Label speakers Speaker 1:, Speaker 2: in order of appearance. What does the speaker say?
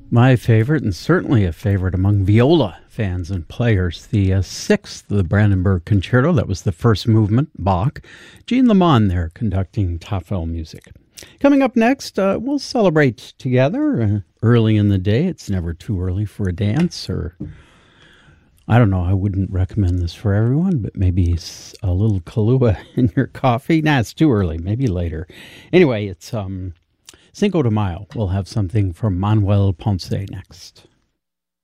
Speaker 1: My favorite, and certainly a favorite among viola fans and players, the sixth of the Brandenburg Concerto. That was the first movement, Bach. Jean Lamond there conducting Tafel music. Coming up next, we'll celebrate together early in the day. It's never too early for a dance, or I don't know, I wouldn't recommend this for everyone, but maybe a little Kahlua in your coffee. Nah, it's too early, maybe later. Anyway, it's Cinco de Mayo. We'll have something from Manuel Ponce next.